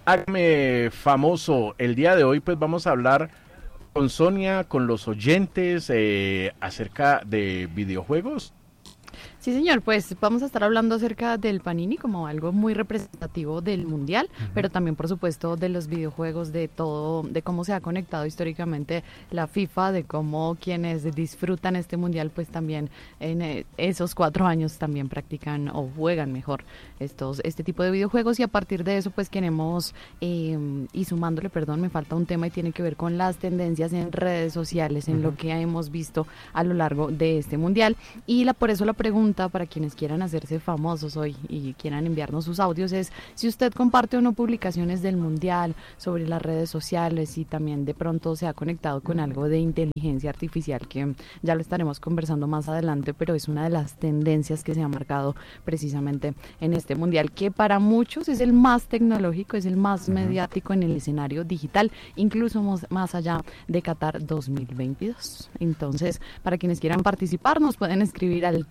Hágame famoso. El día de hoy pues vamos a hablar con Sonia, con los oyentes acerca de videojuegos. Sí, señor, pues vamos a estar hablando acerca del Panini como algo muy representativo del Mundial, pero también, por supuesto, de los videojuegos, de todo, de cómo se ha conectado históricamente la FIFA, de cómo quienes disfrutan este Mundial, pues también en esos 4 años también practican o juegan mejor este tipo de videojuegos, y a partir de eso, pues queremos, y sumándole, perdón, me falta un tema y tiene que ver con las tendencias en redes sociales, en lo que hemos visto a lo largo de este Mundial, y por eso la pregunta para quienes quieran hacerse famosos hoy y quieran enviarnos sus audios es si usted comparte o no publicaciones del Mundial sobre las redes sociales, y también de pronto se ha conectado con algo de inteligencia artificial, que ya lo estaremos conversando más adelante, pero es una de las tendencias que se ha marcado precisamente en este Mundial, que para muchos es el más tecnológico, es el más mediático en el escenario digital, incluso más allá de Qatar 2022. Entonces, para quienes quieran participar, nos pueden escribir al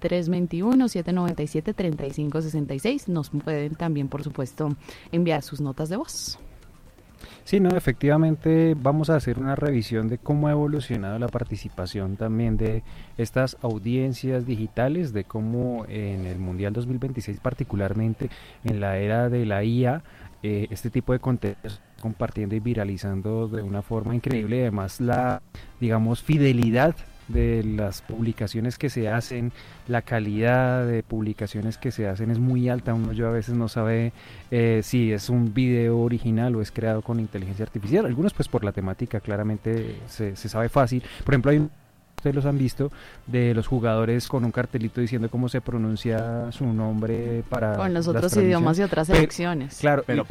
321-797-3566. Nos pueden también, por supuesto, enviar sus notas de voz. Sí, no, efectivamente vamos a hacer una revisión de cómo ha evolucionado la participación también de estas audiencias digitales, de cómo en el Mundial 2026, particularmente en la era de la IA, este tipo de contenidos compartiendo y viralizando de una forma increíble, y además la, digamos, fidelidad de las publicaciones que se hacen, la calidad de publicaciones que se hacen es muy alta. Yo a veces no sabe si es un video original o es creado con inteligencia artificial. Algunos pues por la temática claramente se sabe fácil. Por ejemplo, ustedes los han visto, de los jugadores con un cartelito diciendo cómo se pronuncia su nombre para con los las otros transmisiones. idiomas y otras selecciones. Claro, pero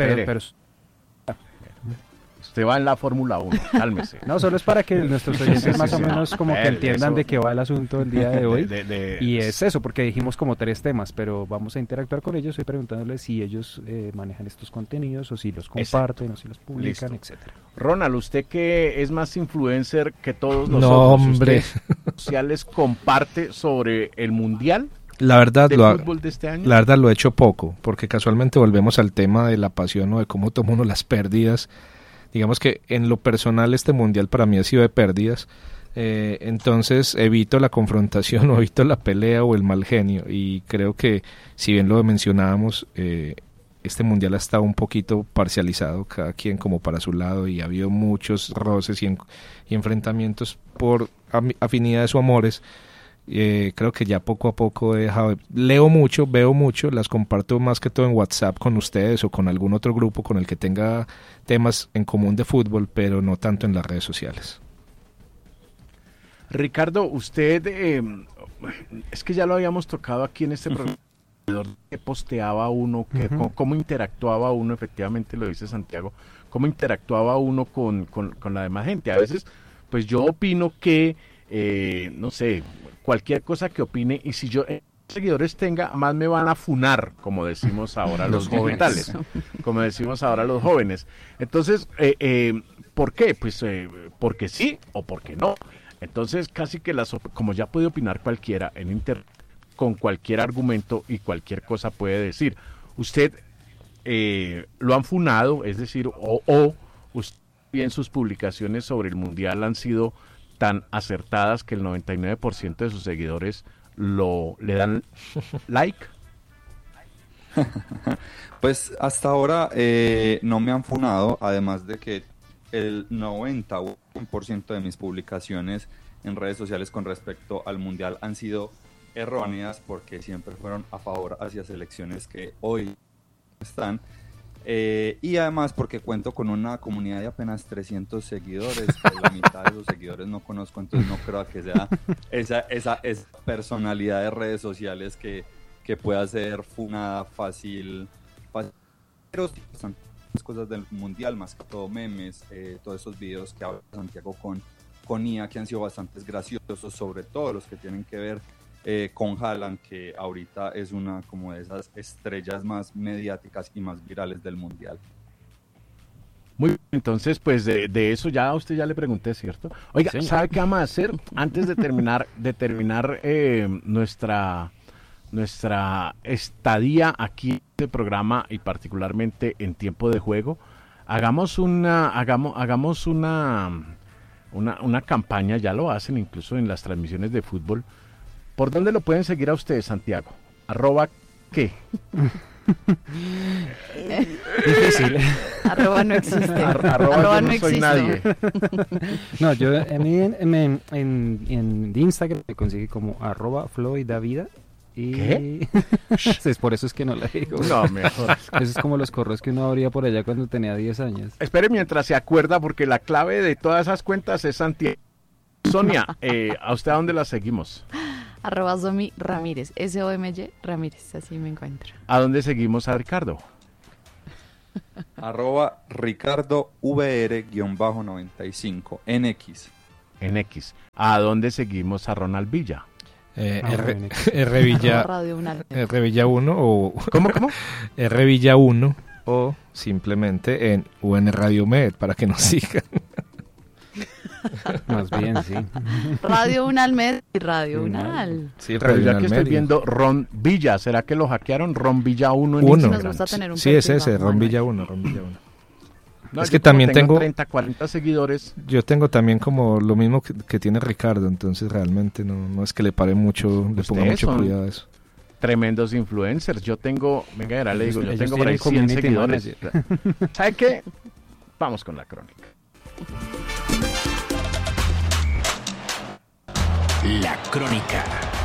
Usted va en la Fórmula 1, cálmese. no, solo es para que nuestros oyentes más o menos como que entiendan de qué va el asunto el día de hoy. Y es eso, porque dijimos como 3 temas, pero vamos a interactuar con ellos y preguntándoles si ellos manejan estos contenidos o si los comparten o si los publican, etcétera. Ronald, usted que es más influencer que todos No, nosotros, hombre. ¿usted sociales comparte sobre el Mundial La verdad, de fútbol de este año? la verdad lo he hecho poco, porque casualmente volvemos al tema de la pasión o de cómo toma uno las pérdidas. Digamos que en lo personal este Mundial para mí ha sido de pérdidas, entonces evito la confrontación o evito la pelea o el mal genio, y creo que si bien lo mencionábamos, este Mundial ha estado un poquito parcializado, cada quien como para su lado, y ha habido muchos roces y enfrentamientos por afinidades o amores. Creo que ya poco a poco he dejado leo mucho, veo mucho, las comparto más que todo en WhatsApp con ustedes o con algún otro grupo con el que tenga temas en común de fútbol, pero no tanto en las redes sociales. Ricardo, usted, es que ya lo habíamos tocado aquí en este programa, que posteaba uno, cómo interactuaba uno, efectivamente lo dice Santiago, cómo interactuaba uno con la demás gente. A veces, pues yo opino que, no sé, cualquier cosa que opine, y si yo seguidores tenga, más me van a funar, como decimos ahora los jóvenes, como decimos ahora los jóvenes. Entonces, ¿por qué? Pues porque sí o porque no. Entonces, casi que como ya puede opinar cualquiera en internet, con cualquier argumento y cualquier cosa puede decir. Usted lo han funado, es decir, o usted en sus publicaciones sobre el Mundial han sido tan acertadas que el 99% de sus seguidores le dan like. Pues hasta ahora no me han funado, además de que el 90% de mis publicaciones en redes sociales con respecto al Mundial han sido erróneas, porque siempre fueron a favor hacia selecciones que hoy están. Y además porque cuento con una comunidad de apenas 300 seguidores, que la mitad de esos seguidores no conozco, entonces no creo que sea esa personalidad de redes sociales que pueda ser funada fácil. Pero sí, son las cosas del Mundial, más que todo memes, todos esos videos que habla Santiago con IA, que han sido bastante graciosos, sobre todo los que tienen que ver con Haaland, que ahorita es una como de esas estrellas más mediáticas y más virales del Mundial. Muy bien, entonces pues de eso ya a usted ya le pregunté, ¿cierto? Oiga, sí. ¿Sabe qué vamos a hacer antes de terminar nuestra estadía aquí en este programa y particularmente en tiempo de juego? hagamos una campaña, ya lo hacen incluso en las transmisiones de fútbol. ¿Por dónde lo pueden seguir a ustedes, Santiago? ¿Qué? Difícil. Arroba no existe. Arroba yo no soy nadie. No, yo a mí en Instagram me consigue como @floydavida. Y ¿Qué? Es por eso es que no la digo. No, mejor. Eso es como los correos que uno abría por allá cuando tenía 10 años. Espere mientras se acuerda, porque la clave de todas esas cuentas es Santiago. Sonia, ¿a usted a dónde la seguimos? @Somi Ramírez, SOMY Ramírez, así me encuentro. ¿A dónde seguimos a Ricardo? @RicardoVR_95 en X. En X. ¿A dónde seguimos a Ronald Villa? R Villa, Radio Unal. R Villa 1 o ¿Cómo? R Villa 1 o simplemente en UN Radio Med para que nos sigan. Más bien, sí. Radio Unal Med y Radio Unal. Sí, Pero ya Unal que estoy Medio. viendo Ron Villa, ¿será que lo hackearon? Ron Villa 1 en Uno. Instagram. Nos gusta tener un Sí, es perfil ese, bajo Ron Manuel. Villa 1, Ron Villa 1. No, Es yo que como también tengo 30, 40 seguidores. Yo tengo también como lo mismo que tiene Ricardo, entonces realmente no es que le pare mucho, le ponga Ustedes mucho son cuidado a eso. Tremendos influencers. Yo tengo, venga, ahora le digo, yo Ellos tengo por ahí tienen 100 community seguidores. manager. ¿Sabe qué? Vamos con la crónica. La Crónica.